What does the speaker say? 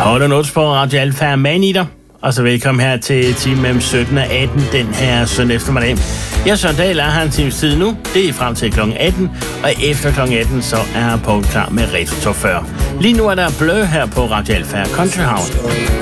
Hold du noget på Radio Alfa Manitter. Og så velkommen her til time mellem 17 og 18 den her søndag eftermiddag. Jeg Søren Dahl er her en times tid nu. Det er frem til kl. 18. Og efter kl. 18 så er Poul klar med Retro Top 40. Lige nu er der Blø her på Radio Alfa Country House.